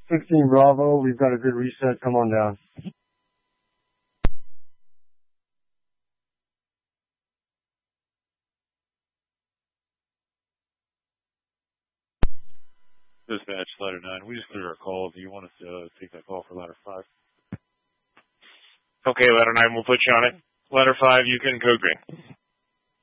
16 Bravo, we've got a good reset. Come on down. Dispatch, ladder 9. We just cleared our call. Do you want us to take that call for ladder 5? Okay, ladder 9, we'll put you on it. Ladder 5, you can code green.